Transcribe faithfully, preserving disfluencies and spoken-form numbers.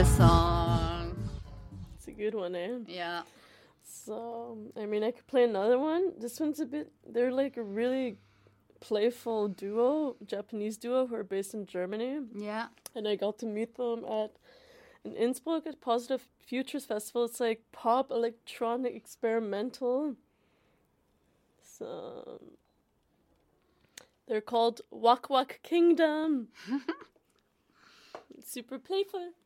Song. It's a good one, eh? Yeah. So, I mean, I could play another one. This one's a bit, they're like a really playful duo, Japanese duo who are based in Germany. Yeah. And I got to meet them at in Innsbruck at Positive Futures Festival. It's like pop, electronic, experimental. So, they're called Wak Wak Kingdom. Super playful.